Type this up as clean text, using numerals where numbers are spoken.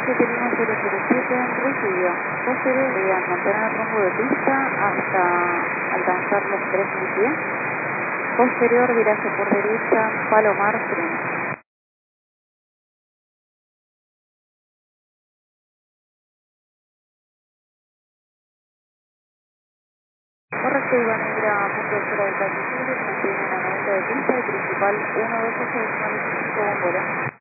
71007, recibió. Posterior debían mantener el rumbo de pista hasta alcanzar los 3000 pies. Posterior viraje por derecha, Palomar, freno. Correcto, Iván, mira punto de cero del Calle Sur, mantienen a 90 de pista y principal 128 decimales 5 bombora.